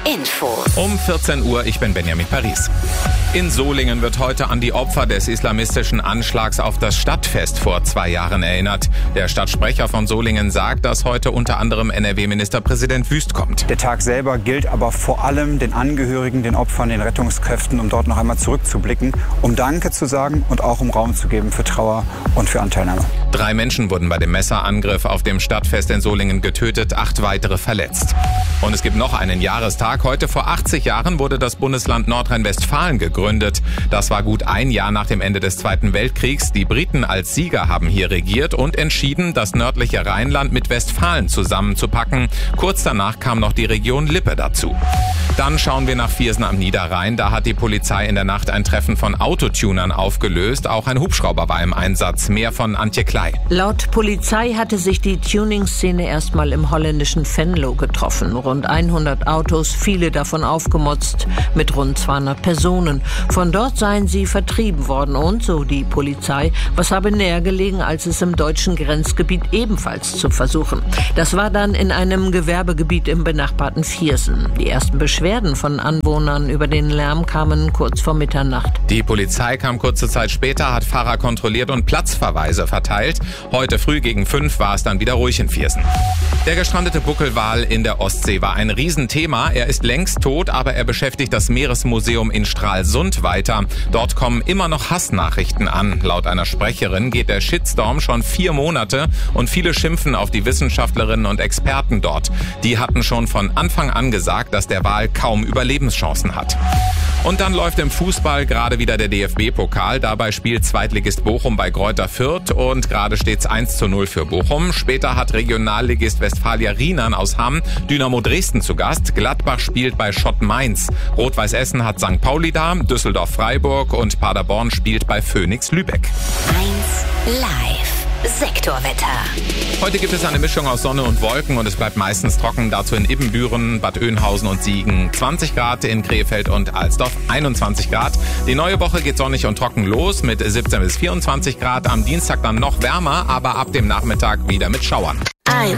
Info. Um 14 Uhr, ich bin Benjamin Paris. In Solingen wird heute an die Opfer des islamistischen Anschlags auf das Stadtfest vor 2 Jahren erinnert. Der Stadtsprecher von Solingen sagt, dass heute unter anderem NRW-Ministerpräsident Wüst kommt. Der Tag selber gilt aber vor allem den Angehörigen, den Opfern, den Rettungskräften, um dort noch einmal zurückzublicken, um Danke zu sagen und auch um Raum zu geben für Trauer und für Anteilnahme. 3 Menschen wurden bei dem Messerangriff auf dem Stadtfest in Solingen getötet, 8 weitere verletzt. Und es gibt noch einen Jahrestag. Heute vor 80 Jahren wurde das Bundesland Nordrhein-Westfalen gegründet. Das war gut ein Jahr nach dem Ende des Zweiten Weltkriegs. Die Briten als Sieger haben hier regiert und entschieden, das nördliche Rheinland mit Westfalen zusammenzupacken. Kurz danach kam noch die Region Lippe dazu. Dann schauen wir nach Viersen am Niederrhein. Da hat die Polizei in der Nacht ein Treffen von Autotunern aufgelöst. Auch ein Hubschrauber war im Einsatz. Mehr von Antje Klei. Laut Polizei hatte sich die Tuning-Szene erstmal im holländischen Venlo getroffen. Rund 100 Autos, viele davon aufgemotzt, mit rund 200 Personen. Von dort seien sie vertrieben worden und, so die Polizei, was habe näher gelegen, als es im deutschen Grenzgebiet ebenfalls zu versuchen. Das war dann in einem Gewerbegebiet im benachbarten Viersen. Die ersten Beschwerden von Anwohnern über den Lärm kamen kurz vor Mitternacht. Die Polizei kam kurze Zeit später, hat Fahrer kontrolliert und Platzverweise verteilt. Heute früh gegen 5 war es dann wieder ruhig in Viersen. Der gestrandete Buckelwal in der Ostsee war ein Riesenthema. Er ist längst tot, aber er beschäftigt das Meeresmuseum in Stralsund weiter. Dort kommen immer noch Hassnachrichten an. Laut einer Sprecherin geht der Shitstorm schon 4 Monate und viele schimpfen auf die Wissenschaftlerinnen und Experten dort. Die hatten schon von Anfang an gesagt, dass der Wal kaum Überlebenschancen hat. Und dann läuft im Fußball gerade wieder der DFB-Pokal. Dabei spielt Zweitligist Bochum bei Greuther Fürth und gerade steht's 1:0 für Bochum. Später hat Regionalligist Westfalia Riemann aus Hamm Dynamo Dresden zu Gast. Gladbach spielt bei Schott Mainz. Rot-Weiß Essen hat St. Pauli da, Düsseldorf Freiburg und Paderborn spielt bei Phoenix Lübeck. 1 Live. Sektorwetter. Heute gibt es eine Mischung aus Sonne und Wolken und es bleibt meistens trocken. Dazu in Ibbenbüren, Bad Oeynhausen und Siegen 20 Grad, in Krefeld und Alsdorf 21 Grad. Die neue Woche geht sonnig und trocken los mit 17 bis 24 Grad. Am Dienstag dann noch wärmer, aber ab dem Nachmittag wieder mit Schauern. 1